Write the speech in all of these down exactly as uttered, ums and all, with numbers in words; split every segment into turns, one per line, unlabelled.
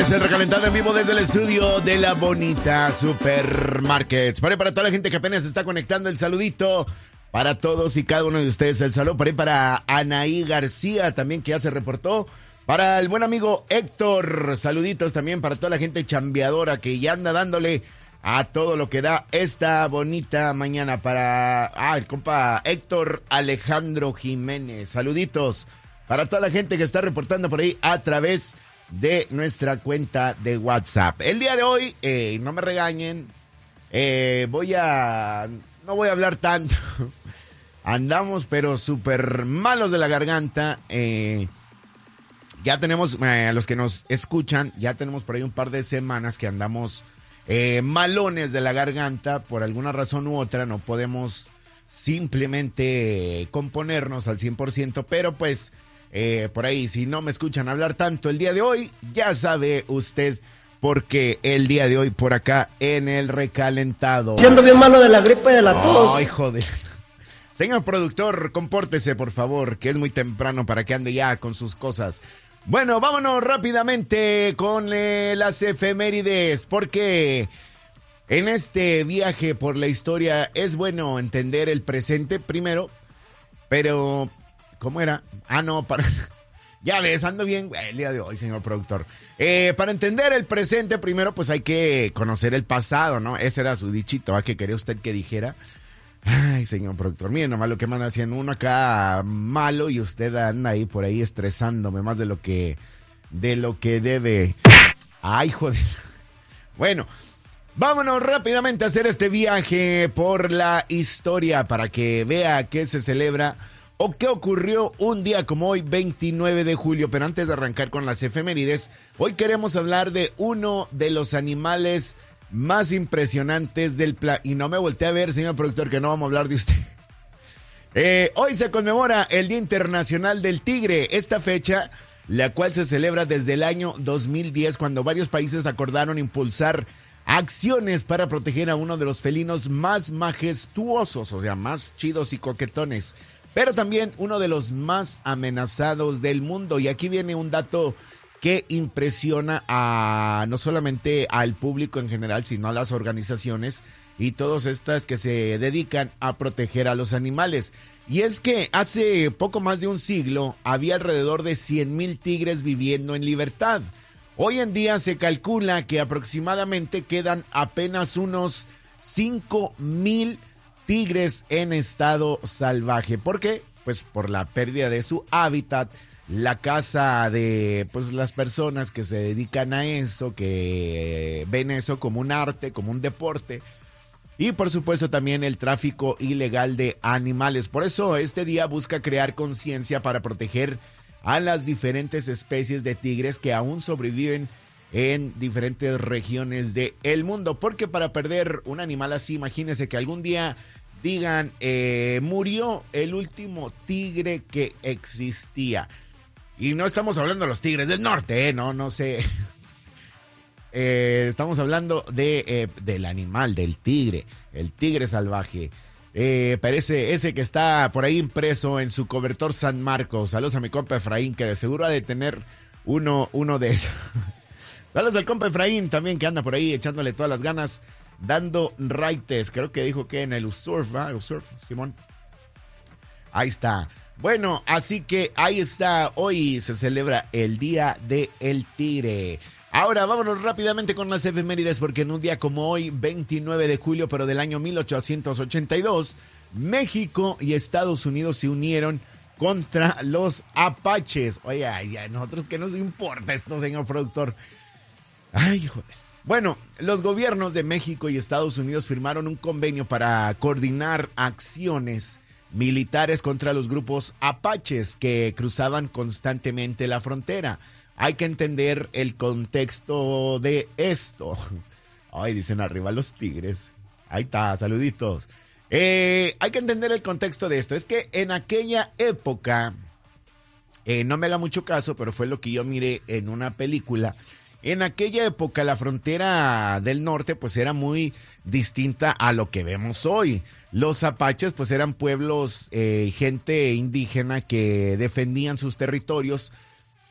es el recalentado en vivo desde el estudio de la bonita Supermarkets. Para, para toda la gente que apenas se está conectando, el saludito para todos y cada uno de ustedes. El saludo para, para Anaí García también, que ya se reportó. Para el buen amigo Héctor, saluditos también para toda la gente chambeadora que ya anda dándole a todo lo que da esta bonita mañana. Para ah, el compa Héctor Alejandro Jiménez, saluditos para toda la gente que está reportando por ahí a través de nuestra cuenta de WhatsApp. El día de hoy, eh, no me regañen, eh, voy a... no voy a hablar tanto. Andamos pero súper malos de la garganta. Eh, ya tenemos, eh, a los que nos escuchan, ya tenemos por ahí un par de semanas que andamos eh, malones de la garganta. Por alguna razón u otra no podemos simplemente componernos al cien por ciento, pero pues... Eh, por ahí, si no me escuchan hablar tanto el día de hoy, ya sabe usted por qué el día de hoy por acá en el recalentado.
Siendo bien malo de la gripe y de la tos.
Ay, joder. Señor productor, compórtese por favor, que es muy temprano para que ande ya con sus cosas. Bueno, vámonos rápidamente con eh, las efemérides, porque en este viaje por la historia es bueno entender el presente primero, pero... ¿Cómo era? Ah, no, para... Ya ves, ando bien el día de hoy, señor productor. Eh, para entender el presente, primero, pues hay que conocer el pasado, ¿no? Ese era su dichito, ¿a qué quería usted que dijera? Ay, señor productor, miren nomás lo que manda haciendo uno acá malo y usted anda ahí por ahí estresándome más de lo que, de lo que debe. Ay, joder. Bueno, vámonos rápidamente a hacer este viaje por la historia para que vea qué se celebra o qué ocurrió un día como hoy, veintinueve de julio. Pero antes de arrancar con las efemérides, hoy queremos hablar de uno de los animales más impresionantes del planeta. Y no me volteé a ver, señor productor, que no vamos a hablar de usted. Eh, hoy se conmemora el Día Internacional del Tigre. Esta fecha, la cual se celebra desde el año dos mil diez, cuando varios países acordaron impulsar acciones para proteger a uno de los felinos más majestuosos, o sea, más chidos y coquetones, pero también uno de los más amenazados del mundo. Y aquí viene un dato que impresiona a no solamente al público en general, sino a las organizaciones y todas estas que se dedican a proteger a los animales. Y es que hace poco más de un siglo había alrededor de cien mil tigres viviendo en libertad. Hoy en día se calcula que aproximadamente quedan apenas unos cinco mil tigres en estado salvaje. ¿Por qué? Pues por la pérdida de su hábitat, la caza de pues las personas que se dedican a eso, que ven eso como un arte, como un deporte, y por supuesto también el tráfico ilegal de animales. Por eso este día busca crear conciencia para proteger a las diferentes especies de tigres que aún sobreviven en diferentes regiones del mundo, porque para perder un animal así, imagínense que algún día digan, eh, murió el último tigre que existía. Y no estamos hablando de los tigres del norte, eh, no, no sé. eh, estamos hablando de, eh, del animal, del tigre, el tigre salvaje. Eh, parece ese que está por ahí impreso en su cobertor San Marcos. Saludos a mi compa Efraín, que de seguro ha de tener uno, uno de esos. Saludos al compa Efraín también, que anda por ahí echándole todas las ganas, dando raites. Creo que dijo que en el surf, ¿va? El surf, Simón. Ahí está. Bueno, así que ahí está. Hoy se celebra el Día del Tigre. Ahora vámonos rápidamente con las efemérides, porque en un día como hoy, veintinueve de julio, pero del año mil ochocientos ochenta y dos, México y Estados Unidos se unieron contra los apaches. Oye, ay, a nosotros qué nos importa esto, señor productor. Ay, joder. Bueno, los gobiernos de México y Estados Unidos firmaron un convenio para coordinar acciones militares contra los grupos apaches que cruzaban constantemente la frontera. Hay que entender el contexto de esto. Ay, dicen arriba los tigres. Ahí está, saluditos. Eh, hay que entender el contexto de esto. Es que en aquella época, eh, no me haga mucho caso, pero fue lo que yo miré en una película. En aquella época la frontera del norte pues era muy distinta a lo que vemos hoy. Los apaches pues eran pueblos, eh, gente indígena que defendían sus territorios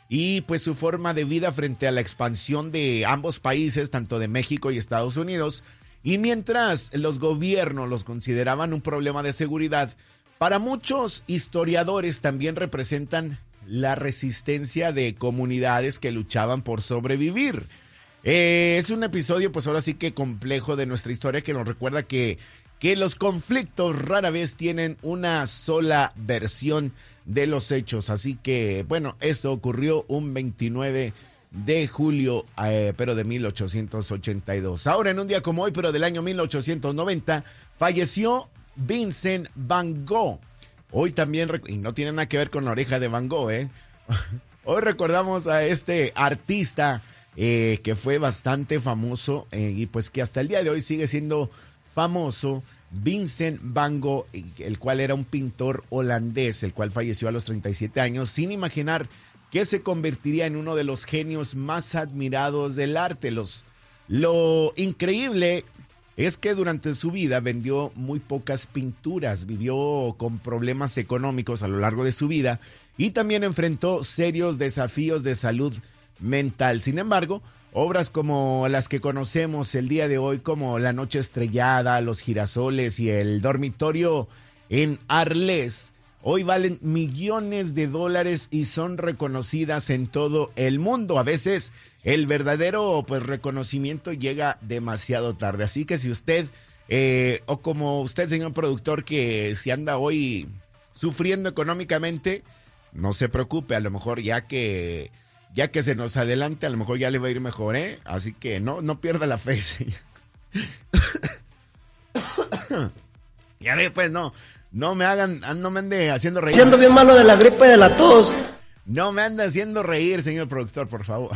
y pues su forma de vida frente a la expansión de ambos países, tanto de México y Estados Unidos. Y mientras los gobiernos los consideraban un problema de seguridad, para muchos historiadores también representan la resistencia de comunidades que luchaban por sobrevivir. Eh, es un episodio, pues ahora sí que complejo de nuestra historia, que nos recuerda que, que los conflictos rara vez tienen una sola versión de los hechos. Así que, bueno, esto ocurrió un veintinueve de julio, eh, pero de mil ochocientos ochenta y dos. Ahora, en un día como hoy, pero del año mil ochocientos noventa, falleció Vincent Van Gogh. Hoy también, y no tiene nada que ver con la oreja de Van Gogh, ¿eh? Hoy recordamos a este artista eh, que fue bastante famoso eh, y pues que hasta el día de hoy sigue siendo famoso, Vincent Van Gogh, el cual era un pintor holandés, el cual falleció a los treinta y siete años, sin imaginar que se convertiría en uno de los genios más admirados del arte. Los, lo increíble es que durante su vida vendió muy pocas pinturas, vivió con problemas económicos a lo largo de su vida y también enfrentó serios desafíos de salud mental. Sin embargo, obras como las que conocemos el día de hoy, como La Noche Estrellada, Los Girasoles y El Dormitorio en Arles, hoy valen millones de dólares y son reconocidas en todo el mundo. A veces el verdadero pues reconocimiento llega demasiado tarde. Así que si usted, eh, o como usted, señor productor, que si anda hoy sufriendo económicamente, no se preocupe, a lo mejor ya que, ya que se nos adelante, a lo mejor ya le va a ir mejor, ¿eh? Así que no, no pierda la fe, señor. Ya después no. No me hagan, no me ande haciendo reír.
Siendo bien malo de la gripe de la tos.
No me ande haciendo reír, señor productor, por favor.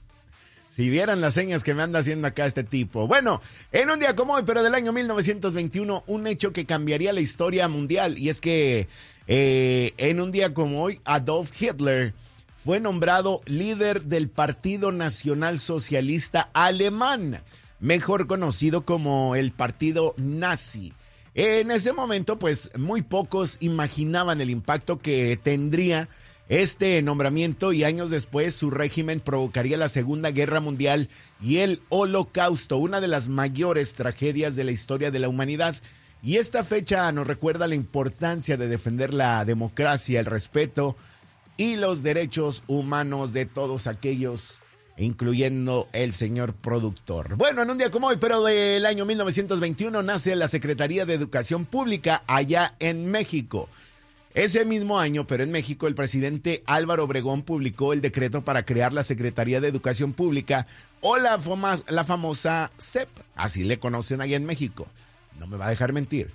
Si vieran las señas que me anda haciendo acá este tipo. Bueno, en un día como hoy, pero del año mil novecientos veintiuno, un hecho que cambiaría la historia mundial. Y es que eh, en un día como hoy, Adolf Hitler fue nombrado líder del Partido Nacional Socialista Alemán, mejor conocido como el Partido Nazi. En ese momento, pues, muy pocos imaginaban el impacto que tendría este nombramiento y años después su régimen provocaría la Segunda Guerra Mundial y el Holocausto, una de las mayores tragedias de la historia de la humanidad. Y esta fecha nos recuerda la importancia de defender la democracia, el respeto y los derechos humanos de todos aquellos, incluyendo el señor productor. Bueno, en un día como hoy, pero del año mil novecientos veintiuno, nace la Secretaría de Educación Pública allá en México. Ese mismo año, pero en México, el presidente Álvaro Obregón publicó el decreto para crear la Secretaría de Educación Pública o la, fama, la famosa S E P, así le conocen allá en México. No me va a dejar mentir.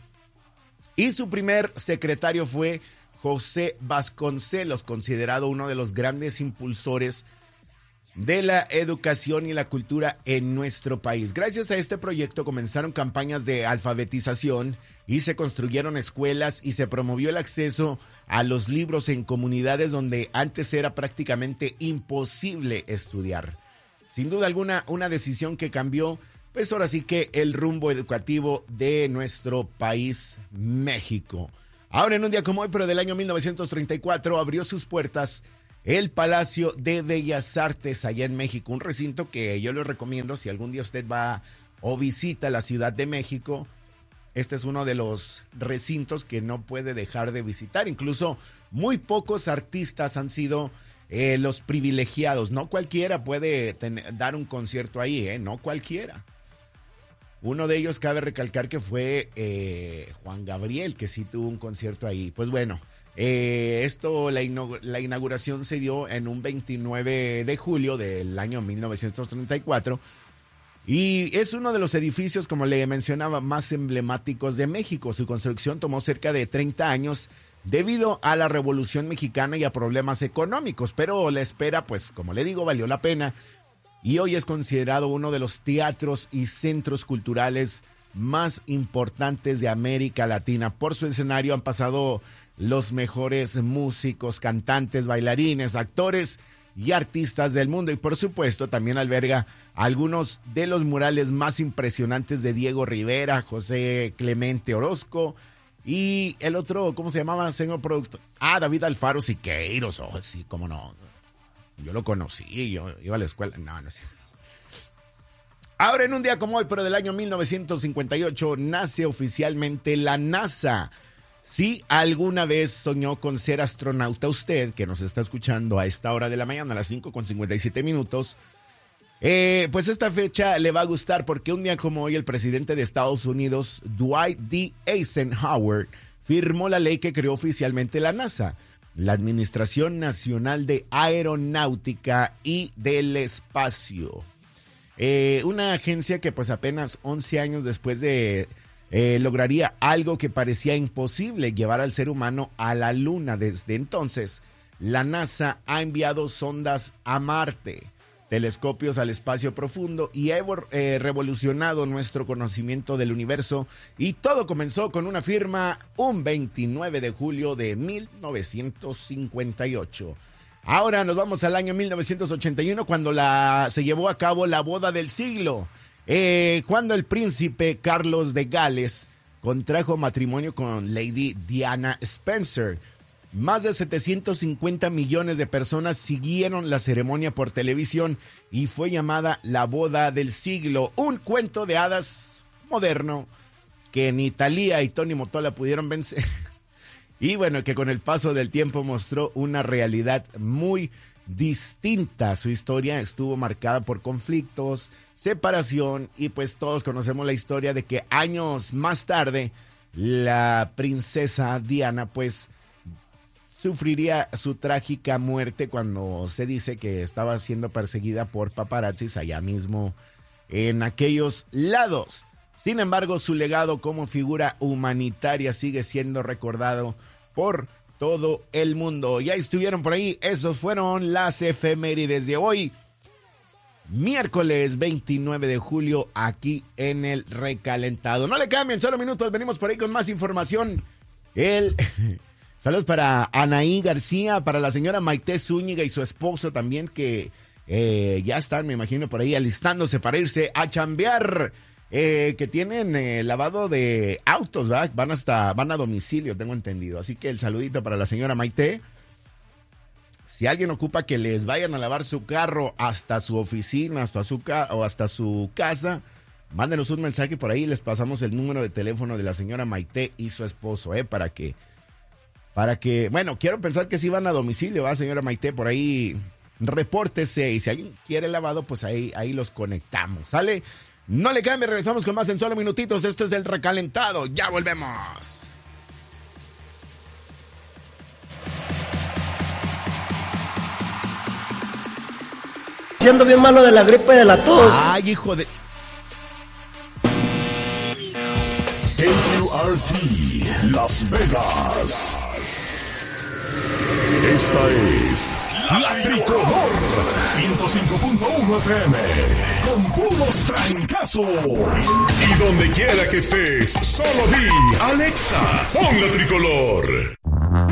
Y su primer secretario fue José Vasconcelos, considerado uno de los grandes impulsores de la educación y la cultura en nuestro país. Gracias a este proyecto comenzaron campañas de alfabetización y se construyeron escuelas y se promovió el acceso a los libros en comunidades donde antes era prácticamente imposible estudiar. Sin duda alguna, una decisión que cambió, pues ahora sí que el rumbo educativo de nuestro país, México. Ahora, en un día como hoy, pero del año mil novecientos treinta y cuatro, abrió sus puertas el Palacio de Bellas Artes allá en México, un recinto que yo les recomiendo si algún día usted va o visita la Ciudad de México. Este es uno de los recintos que no puede dejar de visitar. Incluso muy pocos artistas han sido eh, los privilegiados. No cualquiera puede tener, dar un concierto ahí, ¿eh? No cualquiera. Uno de ellos cabe recalcar que fue eh, Juan Gabriel, que sí tuvo un concierto ahí. Pues bueno, eh, esto, la, la inauguración se dio en un veintinueve de julio del año mil novecientos treinta y cuatro. Y es uno de los edificios, como le mencionaba, más emblemáticos de México. Su construcción tomó cerca de treinta años debido a la Revolución Mexicana y a problemas económicos, pero la espera, pues como le digo, valió la pena. Y hoy es considerado uno de los teatros y centros culturales más importantes de América Latina. Por su escenario han pasado los mejores músicos, cantantes, bailarines, actores y artistas del mundo. Y por supuesto también alberga algunos de los murales más impresionantes de Diego Rivera, José Clemente Orozco y el otro, ¿cómo se llamaba, señor productor? Ah, David Alfaro Siqueiros. Oh, sí, cómo no. Yo lo conocí, yo iba a la escuela. No, no sé. Ahora, en un día como hoy, pero del año mil novecientos cincuenta y ocho, nace oficialmente la NASA. Si alguna vez soñó con ser astronauta usted, que nos está escuchando a esta hora de la mañana, a las cinco con cincuenta y siete minutos, eh, pues esta fecha le va a gustar porque un día como hoy el presidente de Estados Unidos, Dwight D. Eisenhower, firmó la ley que creó oficialmente la NASA, la Administración Nacional de Aeronáutica y del Espacio. Eh, una agencia que pues apenas once años después de eh, lograría algo que parecía imposible, llevar al ser humano a la luna. Desde entonces, la NASA ha enviado sondas a Marte, telescopios al espacio profundo y ha eh, revolucionado nuestro conocimiento del universo, y todo comenzó con una firma un veintinueve de julio de mil novecientos cincuenta y ocho. Ahora nos vamos al año mil novecientos ochenta y uno, cuando la, se llevó a cabo la boda del siglo, eh, cuando el príncipe Carlos de Gales contrajo matrimonio con Lady Diana Spencer. Más de setecientos cincuenta millones de personas siguieron la ceremonia por televisión y fue llamada la boda del siglo, un cuento de hadas moderno que ni Thalía y Tony Motola pudieron vencer. Y bueno, que con el paso del tiempo mostró una realidad muy distinta. Su historia estuvo marcada por conflictos, separación, y pues todos conocemos la historia de que años más tarde la princesa Diana pues sufriría su trágica muerte cuando se dice que estaba siendo perseguida por paparazzis allá mismo en aquellos lados. Sin embargo, su legado como figura humanitaria sigue siendo recordado por todo el mundo. Ya estuvieron por ahí, esos fueron las efemérides de hoy, miércoles veintinueve de julio, aquí en el Recalentado. No le cambien, solo minutos, venimos por ahí con más información. El... Saludos para Anaí García, para la señora Maite Zúñiga y su esposo también, que eh, ya están, me imagino, por ahí alistándose para irse a chambear. Eh, que tienen eh, lavado de autos, ¿verdad? Van hasta, van a domicilio, tengo entendido. Así que el saludito para la señora Maite. Si alguien ocupa que les vayan a lavar su carro hasta su oficina, hasta su ca- o hasta su casa, mándenos un mensaje por ahí, les pasamos el número de teléfono de la señora Maite y su esposo, ¿eh? Para que, para que, bueno, quiero pensar que si van a domicilio, ¿va, señora Maite? Por ahí, repórtese, y si alguien quiere lavado, pues ahí, ahí los conectamos, ¿sale? No le cambie, regresamos con más en solo minutitos. Esto es El Recalentado, ya volvemos.
Siendo bien malo de la gripe y de la tos.
Ay, hijo de...
K Q R T, Las Vegas. Esta es La Tricolor, ciento cinco punto uno F M, con puros trancazos. Y donde quiera que estés, solo di, Alexa, pon La Tricolor.